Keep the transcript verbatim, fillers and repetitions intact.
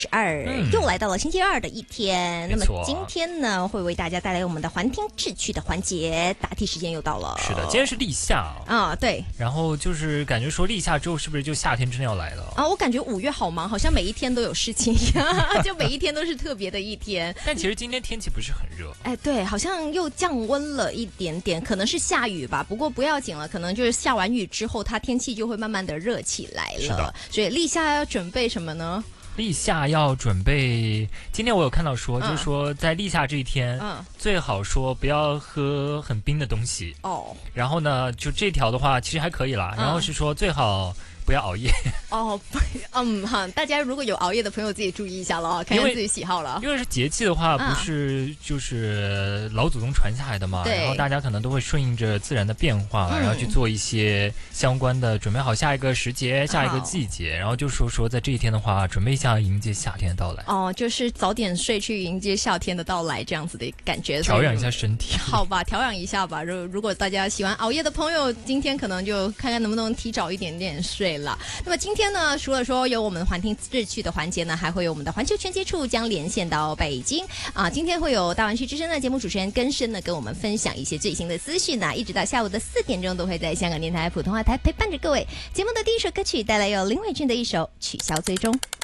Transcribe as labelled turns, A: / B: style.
A: 二、嗯、又来到了星期二的一天，那么今天呢会为大家带来我们的环听志趣的环节，答题时间又到了。
B: 是的，今天是立夏
A: 啊，对。
B: 然后就是感觉说立夏之后是不是就夏天真的要来了
A: 啊？我感觉五月好忙，好像每一天都有事情一样，就每一天都是特别的一天。
B: 但其实今天天气不是很热，
A: 哎，对，好像又降温了一点点，可能是下雨吧，不过不要紧了，可能就是下完雨之后，它天气就会慢慢的热起来了。
B: 是的，
A: 所以立夏要准备什么呢？
B: 立夏要准备，今天我有看到说，嗯、就是说在立夏这一天，嗯，最好说不要喝很冰的东西哦。然后呢，就这条的话其实还可以啦。嗯、然后是说最好不要熬夜
A: 哦，嗯哈，大家如果有熬夜的朋友自己注意一下了，看看自己喜好了。
B: 因为是节气的话，不是就是老祖宗传下来的嘛，
A: 嗯、
B: 然后大家可能都会顺应着自然的变化，嗯、然后去做一些相关的，准备好下一个时节、下一个季节，然后就说说在这一天的话，准备一下迎接夏天的到来。
A: 哦，就是早点睡去迎接夏天的到来，这样子的感觉，
B: 调养一下身体。
A: 好吧，调养一下吧。如如果大家喜欢熬夜的朋友，今天可能就看看能不能提早一点点睡了。那么今天呢，除了说有我们环听志趣的环节呢，还会有我们的环球全接触将连线到北京啊。今天会有大湾区之声的节目主持人根生呢，跟我们分享一些最新的资讯呢，一直到下午的四点钟都会在香港电台普通话台陪伴着各位。节目的第一首歌曲带来由林伟俊的一首《取消追踪》。